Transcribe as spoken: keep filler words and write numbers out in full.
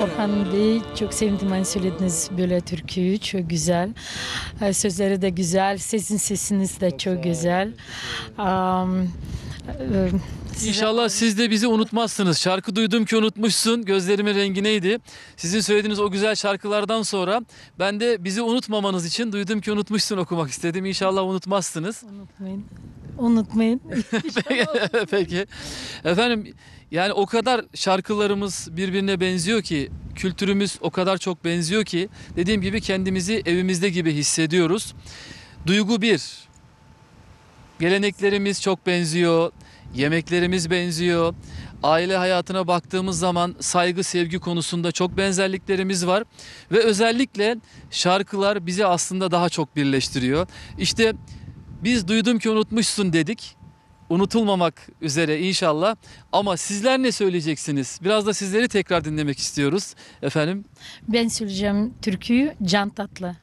Orhan Bey, çok sevindim hani söylediğiniz böyle türküyü. Çok güzel. Ee, Sözleri de güzel. Sizin sesiniz de çok güzel. Am, e, size- İnşallah siz de bizi unutmazsınız. Şarkı duydum ki unutmuşsun. Gözlerimin rengi neydi? Sizin söylediğiniz o güzel şarkılardan sonra ben de bizi unutmamanız için duydum ki unutmuşsun okumak istedim. İnşallah unutmazsınız. Unutmayın. Unutmayın. Peki. Efendim yani o kadar şarkılarımız birbirine benziyor ki, kültürümüz o kadar çok benziyor ki dediğim gibi kendimizi evimizde gibi hissediyoruz. Duygu bir. Geleneklerimiz çok benziyor. Yemeklerimiz benziyor. Aile hayatına baktığımız zaman saygı, sevgi konusunda çok benzerliklerimiz var. Ve özellikle şarkılar bizi aslında daha çok birleştiriyor. İşte biz duydum ki unutmuşsun dedik. Unutulmamak üzere inşallah. Ama sizler ne söyleyeceksiniz? Biraz da sizleri tekrar dinlemek istiyoruz efendim. Ben söyleyeceğim türküyü Can Tatlı.